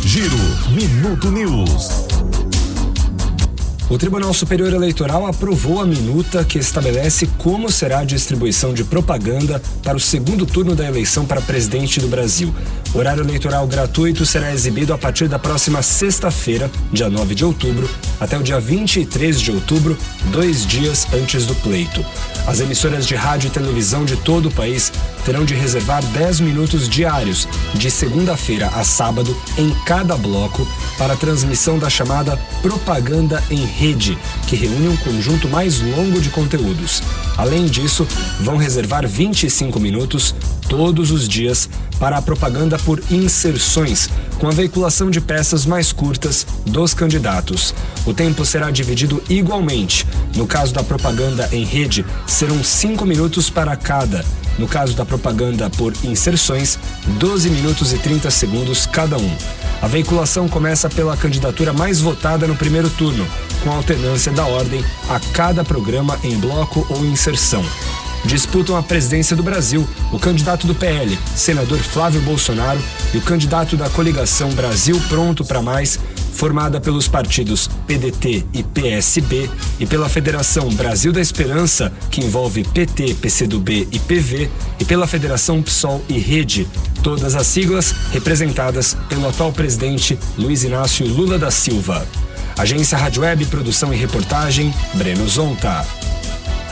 Giro Minuto News. O Tribunal Superior Eleitoral aprovou a minuta que estabelece como será a distribuição de propaganda para o segundo turno da eleição para presidente do Brasil. O horário eleitoral gratuito será exibido a partir da próxima sexta-feira, dia 9 de outubro, até o dia 23 de outubro, 2 dias antes do pleito. As emissoras de rádio e televisão de todo o país terão de reservar 10 minutos diários, de segunda-feira a sábado, em cada bloco, para a transmissão da chamada propaganda em rede, que reúne um conjunto mais longo de conteúdos. Além disso, vão reservar 25 minutos todos os dias para a propaganda por inserções, com a veiculação de peças mais curtas dos candidatos. O tempo será dividido igualmente. No caso da propaganda em rede, serão 5 minutos para cada. No caso da propaganda por inserções, 12 minutos e 30 segundos cada um. A veiculação começa pela candidatura mais votada no primeiro turno, com alternância da ordem a cada programa em bloco ou inserção. Disputam a presidência do Brasil o candidato do PL, senador Flávio Bolsonaro, e o candidato da coligação Brasil Pronto pra Mais, formada pelos partidos PDT e PSB, e pela Federação Brasil da Esperança, que envolve PT, PCdoB e PV, e pela Federação PSOL e Rede, todas as siglas representadas pelo atual presidente Luiz Inácio Lula da Silva. Agência Rádio Web, produção e reportagem, Breno Zonta.